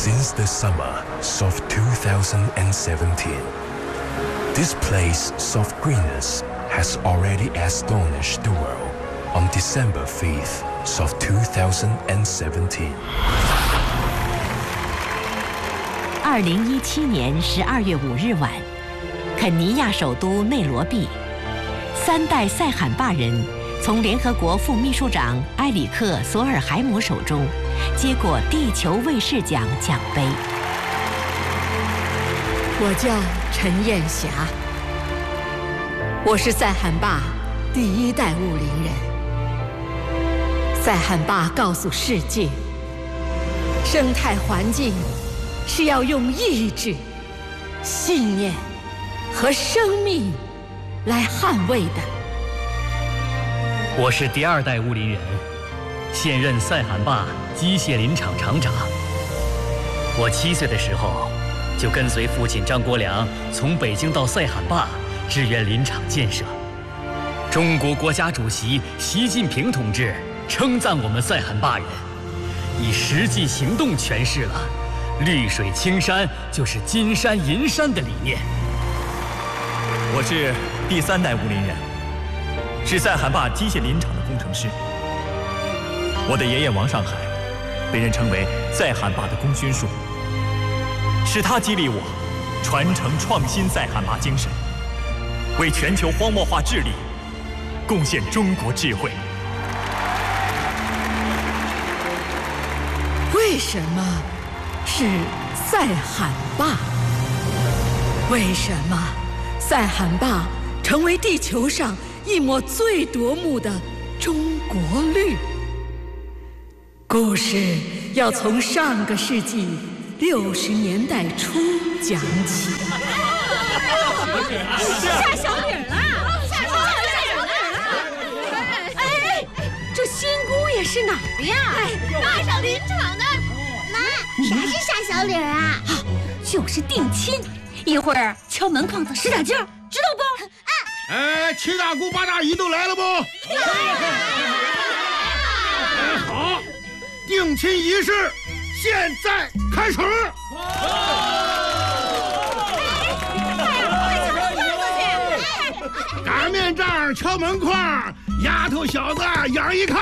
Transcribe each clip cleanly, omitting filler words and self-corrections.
Since the summer of 2017, this place of greenness has already astonished the world on December 5th of 2017. 2017年12月5日晚，肯尼亚首都内罗毕，3代塞罕坝人从联合国副秘书长埃里克·索尔海姆手中接过地球卫士奖奖杯。 我叫陈艳霞，我是塞罕坝第1代雾林人。塞罕坝告诉世界，生态环境是要用意志、信念和生命来捍卫的。 我是第2代雾林人，现任塞罕坝机械林场厂长。我7岁的时候，就跟随父亲张国良从北京到塞罕坝支援林场建设。中国国家主席习近平同志称赞我们塞罕坝人，以实际行动诠释了绿水青山就是金山银山的理念。 我是第3代雾林人，是塞罕坝机械林场的工程师。我的爷爷王上海被人称为塞罕坝的功勋树，是他激励我传承创新塞罕坝精神，为全球荒漠化治理贡献中国智慧。 为什么是塞罕坝？为什么塞罕坝成为地球上一抹最夺目的中国绿？故事要从上个世纪60年代初讲起。 下小李了，下小李了！哎，这新姑爷是哪儿的呀？坝上林场的。妈，啥是下小李啊？就是定亲，一会儿敲门框子使点劲儿，知道不？ 哎，7大姑8大姨都来了不？好，定亲仪式现在开始。擀面杖，敲门框，丫头小子眼儿一看，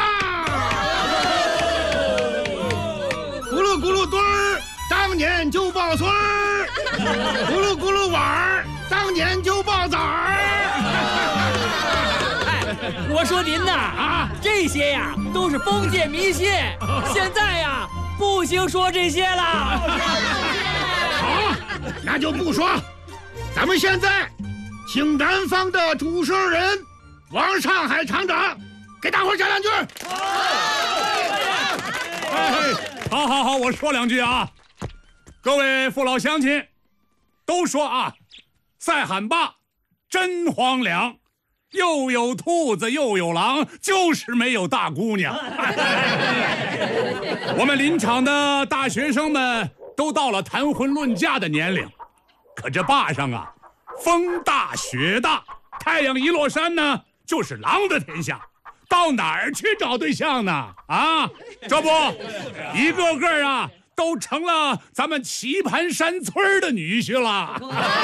咕噜咕噜墩儿，当年就抱孙儿，咕噜咕噜碗儿，当年就抱崽儿。 我说您呐，这些呀都是封建迷信，现在呀不兴说这些了。 好，那就不说。咱们现在请南方的主事人王上海厂长给大伙讲两句。 好，我说两句啊。各位父老乡亲，都说啊，塞罕坝真荒凉，又有兔子又有狼，就是没有大姑娘。我们林场的大学生们都到了谈婚论嫁的年龄，可这坝上啊，风大雪大，太阳一落山呢，就是狼的天下，到哪儿去找对象呢？啊，这不，一个个啊都成了咱们棋盘山村的女婿了。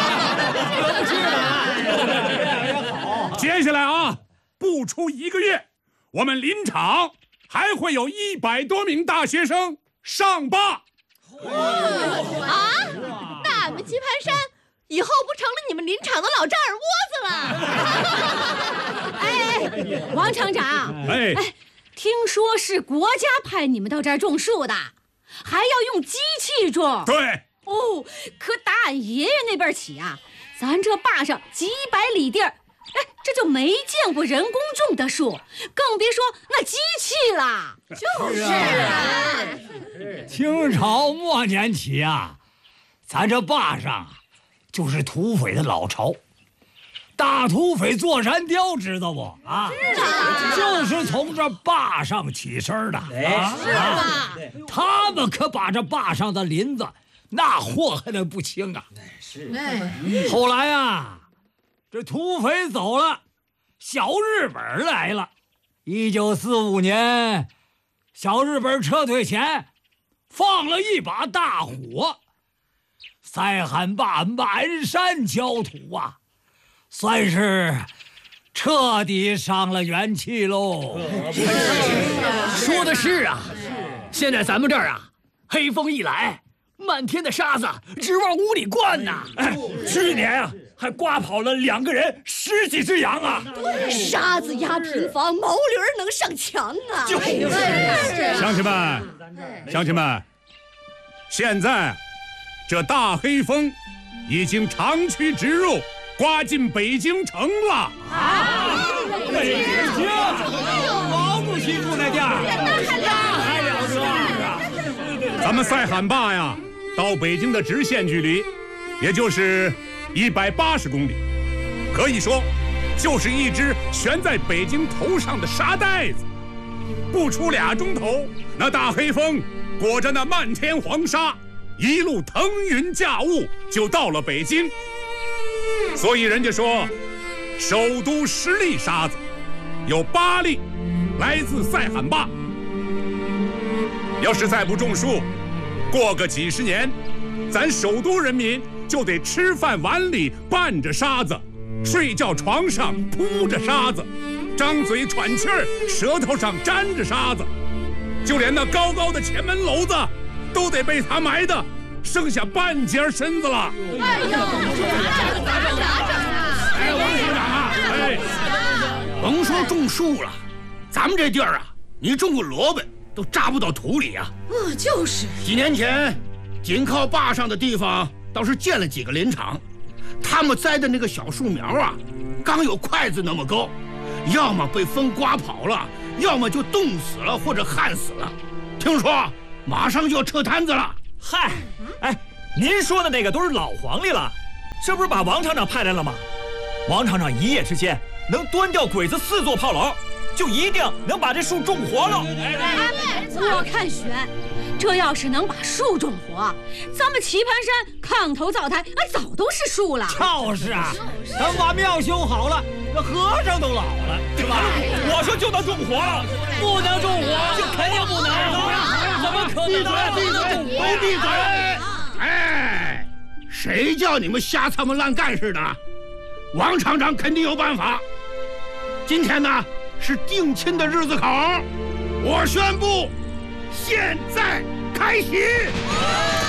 接下来啊，不出1个月，我们林场还会有100多名大学生上坝。 啊，那俺们棋盘山以后不成了你们林场的老丈人窝子了？哎，王厂长，哎，听说是国家派你们到这儿种树的，还要用机器种。 对。 哦，可打俺爷爷那辈起啊，咱这坝上几百里地儿，哎，这就没见过人工种的树，更别说那机器了。就是啊。 清朝末年起啊，咱这坝上就是土匪的老巢。大土匪坐山雕知道不啊？ 知道， 就是从这坝上起身的。 是吧？ 他们可把这坝上的林子那祸害得不轻啊。 是。 后来啊，这土匪走了，小日本来了。1945年，小日本撤退前， 放了一把大火，塞罕坝满山焦土啊，算是彻底伤了元气喽。 说的是啊，现在咱们这儿啊，黑风一来，漫天的沙子直往屋里灌呐。 去年啊，还刮跑了2个人，10几只羊啊！ 沙子压平房，毛驴能上墙啊！ 乡亲们，现在这大黑风已经长驱直入，刮进北京城了。 北京，毛主席住那地儿，那还了得！ 咱们塞罕坝呀，到北京的直线距离，也就是180公里，可以说就是一只悬在北京头上的沙袋子。不出2钟头，那大黑风裹着那漫天黄沙，一路腾云驾雾就到了北京。所以人家说，首都10粒沙子，有8粒来自塞罕坝。要是再不种树，过个几十年，咱首都人民就得吃饭碗里拌着沙子，睡觉床上铺着沙子，张嘴喘气儿舌头上沾着沙子，就连那高高的前门楼子都得被他埋的剩下半截身子了。 哎呦， 王省长啊，甭说种树了，咱们这地儿啊，你种个萝卜都扎不到土里啊。 就是。 几年前，紧靠坝上的地方倒是建了几个林场，他们栽的那个小树苗啊，刚有筷子那么高，要么被风刮跑了，要么就冻死了或者旱死了。听说马上就要撤摊子了。 嗨，您说的那个都是老黄历了，这不是把王厂长派来了吗？王厂长一夜之间能端掉鬼子4座炮楼，就一定能把这树种活了。 我看选，这要是能把树种活，咱们棋盘山炕头灶台早都是树了。 就是啊，等把庙修好了，那和尚都老了，是吧？ 我说就能种活了， 不能种活， 就肯定不能。 怎么可能？ 闭嘴！都闭嘴！哎，谁叫你们瞎掺和烂干似的？王厂长肯定有办法。今天呢是定亲的日子口，我宣布，现在开席。